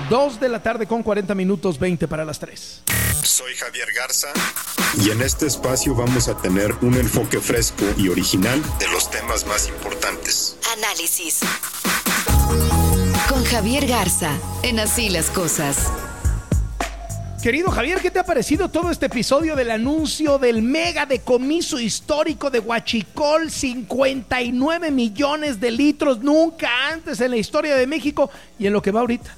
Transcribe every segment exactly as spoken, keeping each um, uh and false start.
dos de la tarde con cuarenta minutos, veinte para las tres. Soy Javier Garza y en este espacio vamos a tener un enfoque fresco y original de los temas más importantes. Análisis con Javier Garza en Así las Cosas. Querido Javier, ¿qué te ha parecido todo este episodio del anuncio del mega decomiso histórico de Huachicol? cincuenta y nueve millones de litros, nunca antes en la historia de México y en lo que va ahorita.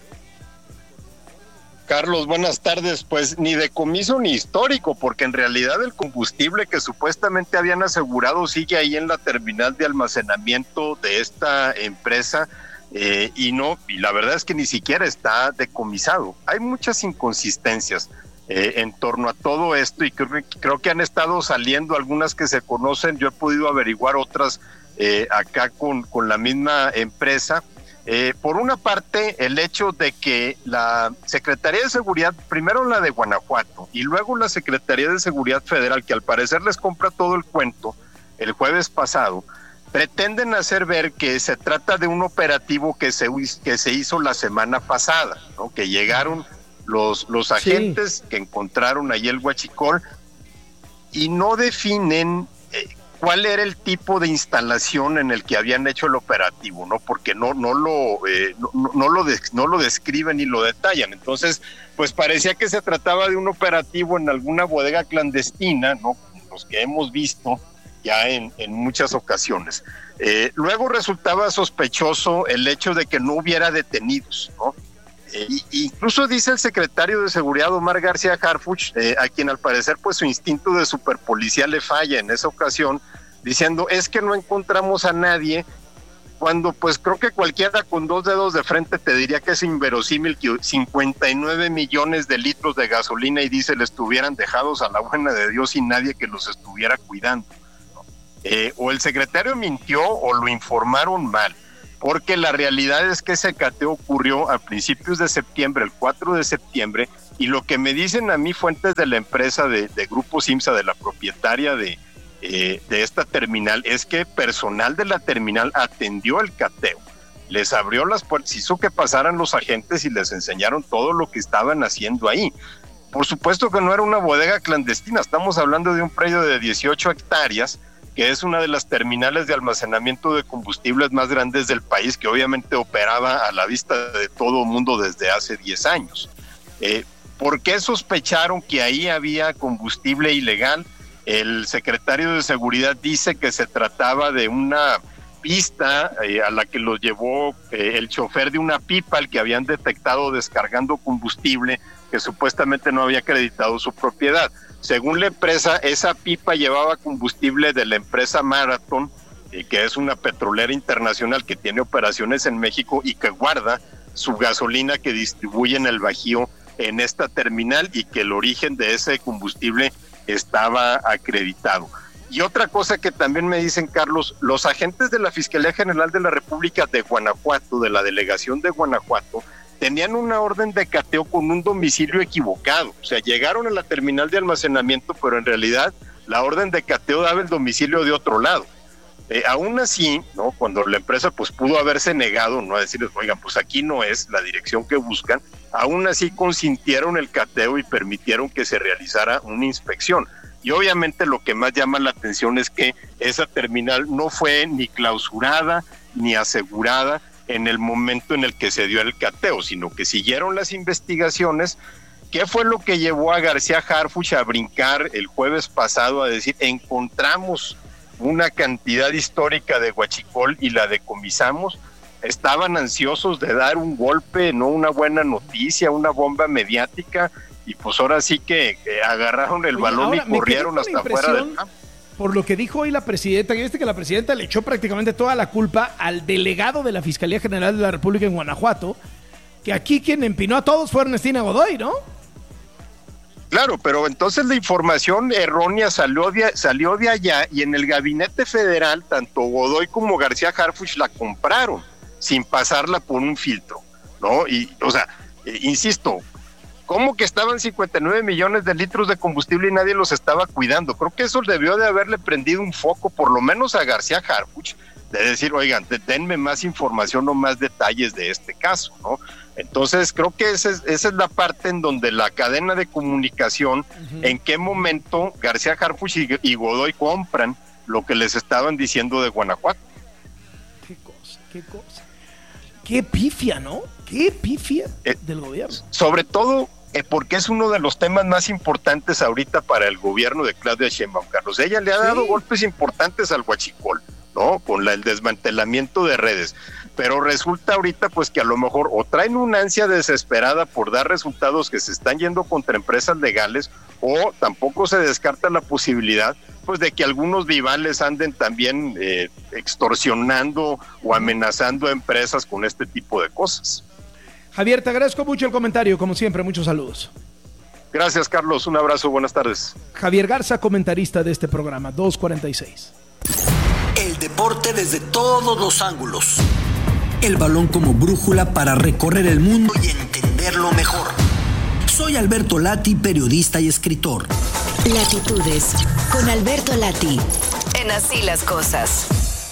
Carlos, buenas tardes. Pues ni decomiso ni histórico, porque en realidad el combustible que supuestamente habían asegurado sigue ahí en la terminal de almacenamiento de esta empresa. Eh, y no, y la verdad es que ni siquiera está decomisado. Hay muchas inconsistencias eh, en torno a todo esto y creo, creo que han estado saliendo algunas que se conocen. Yo he podido averiguar otras eh, acá con, con la misma empresa. Eh, por una parte, el hecho de que la Secretaría de Seguridad, primero la de Guanajuato y luego la Secretaría de Seguridad Federal, que al parecer les compra todo el cuento el jueves pasado, pretenden hacer ver que se trata de un operativo que se, que se hizo la semana pasada, ¿no? Que llegaron los, los agentes sí. que encontraron ahí el huachicol y no definen eh, cuál era el tipo de instalación en el que habían hecho el operativo, ¿no? Porque no, no, lo, eh, no, no, lo de, no lo describen ni lo detallan. Entonces, pues parecía que se trataba de un operativo en alguna bodega clandestina, ¿no? Los que hemos visto ya en, en muchas ocasiones. Eh, luego resultaba sospechoso el hecho de que no hubiera detenidos, ¿no? Eh, incluso dice el secretario de Seguridad, Omar García Harfuch, eh, a quien al parecer pues su instinto de superpolicía le falla en esa ocasión, diciendo es que no encontramos a nadie, cuando pues creo que cualquiera con dos dedos de frente te diría que es inverosímil que cincuenta y nueve millones de litros de gasolina y diésel estuvieran dejados a la buena de Dios y nadie que los estuviera cuidando. Eh, o el secretario mintió o lo informaron mal, porque la realidad es que ese cateo ocurrió a principios de septiembre, el cuatro de septiembre, y lo que me dicen a mí fuentes de la empresa de, de Grupo Simsa, de la propietaria de, eh, de esta terminal, es que personal de la terminal atendió el cateo, les abrió las puertas, hizo que pasaran los agentes y les enseñaron todo lo que estaban haciendo ahí. Por supuesto que no era una bodega clandestina, estamos hablando de un predio de dieciocho hectáreas, que es una de las terminales de almacenamiento de combustibles más grandes del país, que obviamente operaba a la vista de todo el mundo desde hace diez años. Eh, ¿Por qué sospecharon que ahí había combustible ilegal? El secretario de Seguridad dice que se trataba de una pista eh, a la que los llevó eh, el chofer de una pipa, al que habían detectado descargando combustible, que supuestamente no había acreditado su propiedad. Según la empresa, esa pipa llevaba combustible de la empresa Marathon, eh, que es una petrolera internacional que tiene operaciones en México y que guarda su gasolina que distribuye en el Bajío en esta terminal y que el origen de ese combustible estaba acreditado. Y otra cosa que también me dicen, Carlos, los agentes de la Fiscalía General de la República de Guanajuato, de la delegación de Guanajuato, tenían una orden de cateo con un domicilio equivocado. O sea, llegaron a la terminal de almacenamiento, pero en realidad la orden de cateo daba el domicilio de otro lado. Eh, aún así, ¿no? Cuando la empresa pues pudo haberse negado, no a decirles, oigan, pues aquí no es la dirección que buscan, aún así consintieron el cateo y permitieron que se realizara una inspección. Y obviamente lo que más llama la atención es que esa terminal no fue ni clausurada ni asegurada en el momento en el que se dio el cateo, sino que siguieron las investigaciones. ¿Qué fue lo que llevó a García Harfuch a brincar el jueves pasado a decir, encontramos una cantidad histórica de huachicol y la decomisamos? Estaban ansiosos de dar un golpe, no una buena noticia, una bomba mediática, y pues ahora sí que, que agarraron el Oye, balón y corrieron hasta afuera del campo. Por lo que dijo hoy la presidenta, que viste que la presidenta le echó prácticamente toda la culpa al delegado de la Fiscalía General de la República en Guanajuato, que aquí quien empinó a todos fue Ernestina Godoy, ¿no? Claro, pero entonces la información errónea salió de, salió de allá y en el gabinete federal, tanto Godoy como García Harfuch la compraron sin pasarla por un filtro, ¿no? Y, o sea, eh, insisto, ¿cómo que estaban cincuenta y nueve millones de litros de combustible y nadie los estaba cuidando? Creo que eso debió de haberle prendido un foco, por lo menos a García Harfuch, de decir, oigan, denme más información o más detalles de este caso, ¿no? Entonces creo que esa es, esa es la parte en donde la cadena de comunicación, uh-huh. en qué momento García Harfuch y, y Godoy compran lo que les estaban diciendo de Guanajuato. Qué cosa, qué cosa. Qué pifia, ¿no? Qué pifia eh, del gobierno. Sobre todo eh, porque es uno de los temas más importantes ahorita para el gobierno de Claudia Sheinbaum, Carlos. Ella le ha dado sí. golpes importantes al huachicol, ¿no? Con la, el desmantelamiento de redes. Pero resulta ahorita pues que a lo mejor o traen una ansia desesperada por dar resultados que se están yendo contra empresas legales, o tampoco se descarta la posibilidad pues de que algunos rivales anden también eh, extorsionando o amenazando a empresas con este tipo de cosas. Javier, te agradezco mucho el comentario, como siempre, muchos saludos. Gracias, Carlos, un abrazo, buenas tardes. Javier Garza, comentarista de este programa, dos cuarenta y seis. El deporte desde todos los ángulos. El balón como brújula para recorrer el mundo y entenderlo mejor. Soy Alberto Lati, periodista y escritor. Latitudes, con Alberto Lati, en Así las Cosas.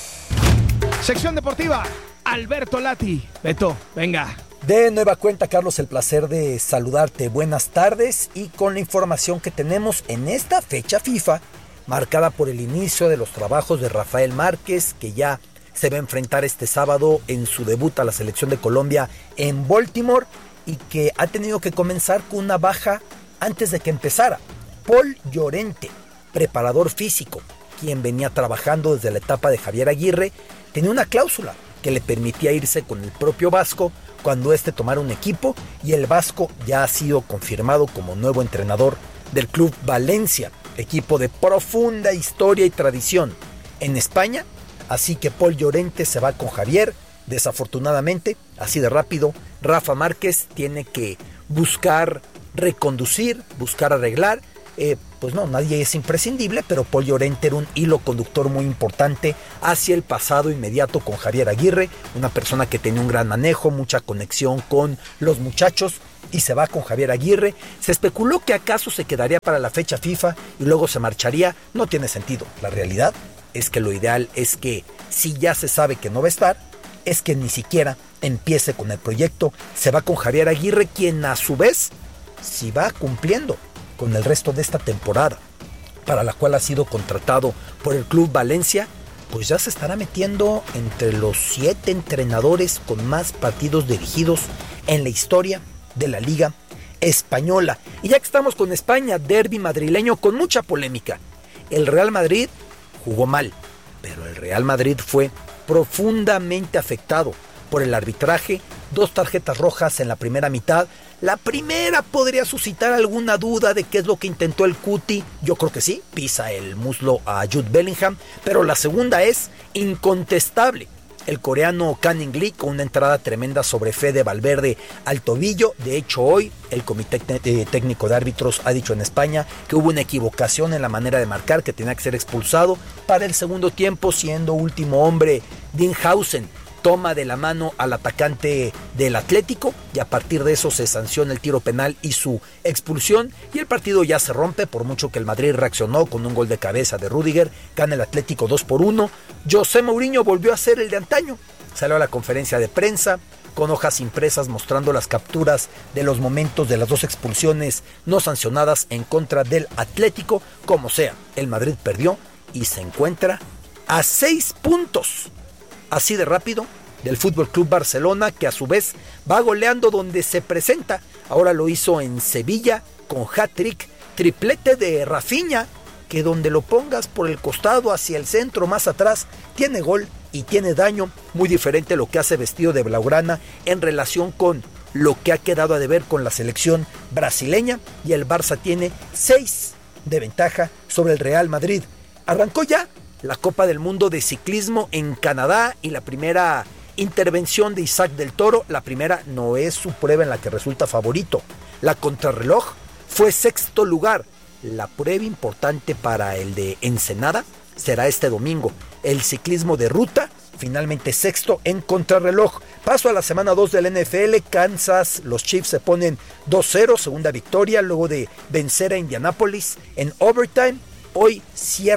Sección deportiva, Alberto Lati. Beto, venga. De nueva cuenta, Carlos, el placer de saludarte. Buenas tardes, y con la información que tenemos en esta fecha FIFA, marcada por el inicio de los trabajos de Rafael Márquez, que ya se va a enfrentar este sábado en su debut a la selección de Colombia en Baltimore, y que ha tenido que comenzar con una baja antes de que empezara. Paul Llorente, preparador físico, quien venía trabajando desde la etapa de Javier Aguirre, tenía una cláusula que le permitía irse con el propio Vasco cuando éste tomara un equipo, y el Vasco ya ha sido confirmado como nuevo entrenador del Club Valencia, equipo de profunda historia y tradición en España. Así que Paul Llorente se va con Javier. Desafortunadamente, así de rápido, Rafa Márquez tiene que buscar reconducir, buscar arreglar. Eh, pues no, nadie es imprescindible, pero Paul Llorente era un hilo conductor muy importante hacia el pasado inmediato con Javier Aguirre, una persona que tenía un gran manejo, mucha conexión con los muchachos, y se va con Javier Aguirre. Se especuló que acaso se quedaría para la fecha FIFA y luego se marcharía. No tiene sentido. La realidad es que lo ideal es que, si ya se sabe que no va a estar, es que ni siquiera empiece con el proyecto. Se va con Javier Aguirre, quien a su vez, si va cumpliendo con el resto de esta temporada, para la cual ha sido contratado por el Club Valencia, pues ya se estará metiendo entre los siete entrenadores con más partidos dirigidos en la historia de la Liga Española. Y ya que estamos con España, derbi madrileño con mucha polémica. El Real Madrid jugó mal, pero el Real Madrid fue profundamente afectado por el arbitraje. Dos tarjetas rojas en la primera mitad. La primera podría suscitar alguna duda de qué es lo que intentó el Cuti. Yo creo que sí, pisa el muslo a Jude Bellingham. Pero la segunda es incontestable. El coreano Canning Lee con una entrada tremenda sobre Fede Valverde al tobillo. De hecho, hoy el Comité Técnico de Árbitros ha dicho en España que hubo una equivocación en la manera de marcar, que tenía que ser expulsado. Para el segundo tiempo, siendo último hombre, Dinhausen toma de la mano al atacante del Atlético, y a partir de eso se sanciona el tiro penal y su expulsión, y el partido ya se rompe, por mucho que el Madrid reaccionó con un gol de cabeza de Rüdiger. Gana el Atlético dos por uno. José Mourinho volvió a ser el de antaño. Salió a la conferencia de prensa con hojas impresas mostrando las capturas de los momentos de las dos expulsiones no sancionadas en contra del Atlético. Como sea, el Madrid perdió y se encuentra a seis puntos. Así de rápido, del F C Barcelona, que a su vez va goleando donde se presenta. Ahora lo hizo en Sevilla con hat-trick, triplete de Rafinha, que donde lo pongas por el costado, hacia el centro, más atrás, tiene gol y tiene daño. Muy diferente lo que hace vestido de blaugrana en relación con lo que ha quedado a deber con la selección brasileña, y el Barça tiene seis de ventaja sobre el Real Madrid. Arrancó ya la Copa del Mundo de Ciclismo en Canadá, y la primera intervención de Isaac del Toro, la primera no es su prueba en la que resulta favorito. La contrarreloj fue sexto lugar. La prueba importante para el de Ensenada será este domingo. El ciclismo de ruta, finalmente sexto en contrarreloj. Paso a la semana dos del N F L. Kansas, los Chiefs se ponen dos cero, segunda victoria luego de vencer a Indianapolis en overtime. Hoy cierra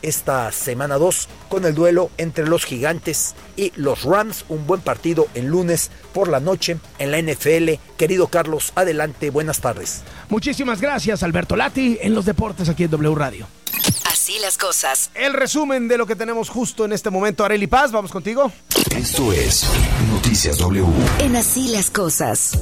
esta semana dos con el duelo entre los Gigantes y los Rams. Un buen partido el lunes por la noche en la N F L. Querido Carlos, adelante, buenas tardes. Muchísimas gracias, Alberto Lati, en los deportes aquí en W Radio. Así las cosas. El resumen de lo que tenemos justo en este momento. Arely Paz, vamos contigo. Esto es Noticias W. En Así las cosas.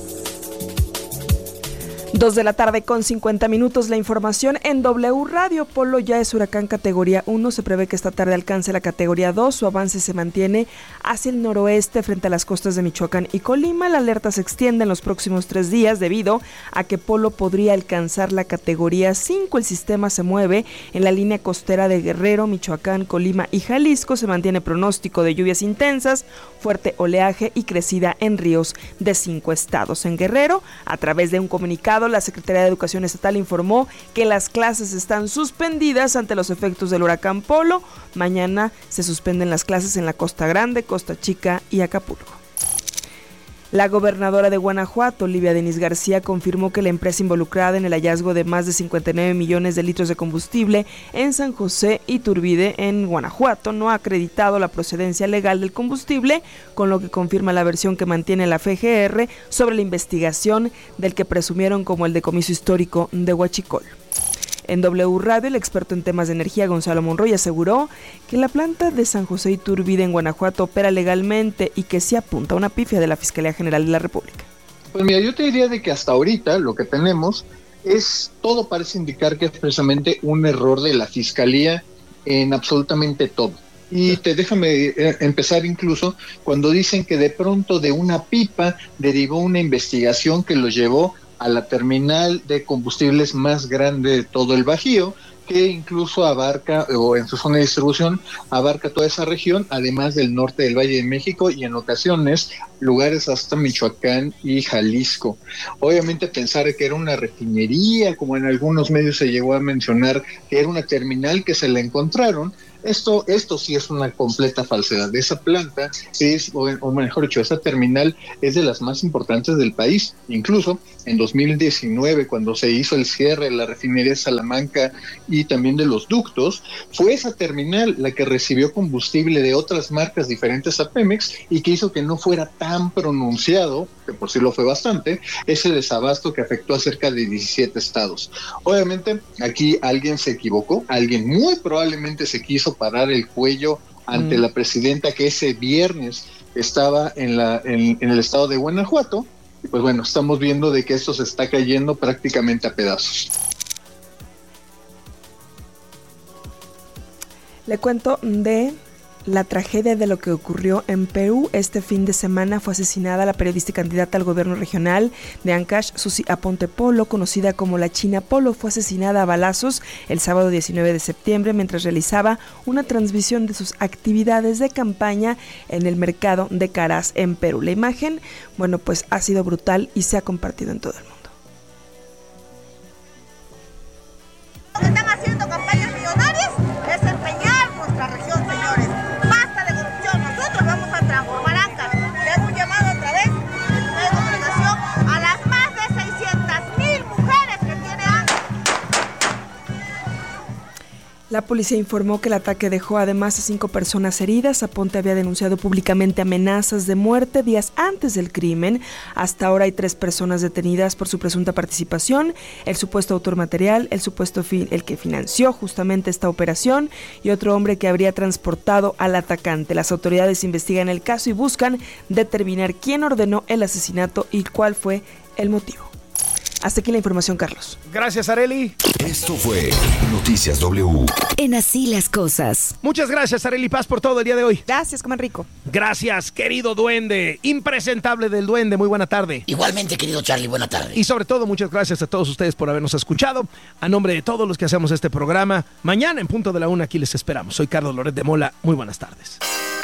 Dos de la tarde con cincuenta minutos, la información en W Radio. Polo ya es huracán categoría uno, se prevé que esta tarde alcance la categoría dos, su avance se mantiene hacia el noroeste frente a las costas de Michoacán y Colima. La alerta se extiende en los próximos tres días debido a que Polo podría alcanzar la categoría cinco. El sistema se mueve en la línea costera de Guerrero, Michoacán, Colima y Jalisco. Se mantiene pronóstico de lluvias intensas, fuerte oleaje y crecida en ríos de cinco estados. En Guerrero, a través de un comunicado, la Secretaría de Educación Estatal informó que las clases están suspendidas ante los efectos del huracán Polo. Mañana se suspenden las clases en la Costa Grande, Costa Chica y Acapulco. La gobernadora de Guanajuato, Olivia Denis García, confirmó que la empresa involucrada en el hallazgo de más de cincuenta y nueve millones de litros de combustible en San José Iturbide, en Guanajuato, no ha acreditado la procedencia legal del combustible, con lo que confirma la versión que mantiene la F G R sobre la investigación del que presumieron como el decomiso histórico de Huachicol. En W Radio, el experto en temas de energía Gonzalo Monroy aseguró que la planta de San José Iturbide en Guanajuato opera legalmente y que sí apunta a una pifia de la Fiscalía General de la República. Pues mira, yo te diría de que hasta ahorita lo que tenemos es, todo parece indicar que es precisamente un error de la Fiscalía en absolutamente todo. Y te déjame empezar incluso cuando dicen que de pronto de una pipa derivó una investigación que los llevó a la terminal de combustibles más grande de todo el Bajío, que incluso abarca, o en su zona de distribución, abarca toda esa región, además del norte del Valle de México y en ocasiones lugares hasta Michoacán y Jalisco. Obviamente pensar que era una refinería, como en algunos medios se llegó a mencionar, que era una terminal que se la encontraron, Esto, esto sí es una completa falsedad. Esa planta es, o, o mejor dicho, esa terminal es de las más importantes del país. Incluso en dos mil diecinueve, cuando se hizo el cierre de la refinería de Salamanca y también de los ductos, fue esa terminal la que recibió combustible de otras marcas diferentes a Pemex y que hizo que no fuera tan pronunciado, que por sí lo fue bastante, ese desabasto que afectó a cerca de diecisiete estados. Obviamente, aquí alguien se equivocó, alguien muy probablemente se quiso parar el cuello ante mm. la presidenta que ese viernes estaba en la en, en el estado de Guanajuato, y pues bueno, estamos viendo de que esto se está cayendo prácticamente a pedazos. Le cuento de la tragedia de lo que ocurrió en Perú. Este fin de semana fue asesinada la periodista y candidata al gobierno regional de Ancash, Susi Aponte Polo, conocida como la China Polo. Fue asesinada a balazos el sábado diecinueve de septiembre mientras realizaba una transmisión de sus actividades de campaña en el mercado de Caraz en Perú. La imagen, bueno, pues ha sido brutal y se ha compartido en todo el mundo. Lo que están haciendo campañas millonarias es empeñar nuestra región, señores. Basta de corrupción. Nosotros vamos a transformar Ancash. Le hemos llamado a través de comunicación a las más de seiscientas mil mujeres que tiene Ancash. La policía informó que el ataque dejó además a cinco personas heridas. Aponte había denunciado públicamente amenazas de muerte días antes del crimen. Hasta ahora hay tres personas detenidas por su presunta participación: el supuesto autor material, el supuesto fin, el que financió justamente esta operación, y otro hombre que habría transportado al atacante. Las autoridades investigan el caso y buscan determinar quién ordenó el asesinato y cuál fue el motivo. Hasta aquí la información, Carlos. Gracias, Arely. Esto fue Noticias W. En Así las cosas. Muchas gracias, Arely Paz, por todo el día de hoy. Gracias, coman rico. Gracias, querido duende, impresentable del duende, muy buena tarde. Igualmente, querido Charlie, buena tarde. Y sobre todo, muchas gracias a todos ustedes por habernos escuchado. A nombre de todos los que hacemos este programa, mañana en punto de la una aquí les esperamos. Soy Carlos Loret de Mola, muy buenas tardes.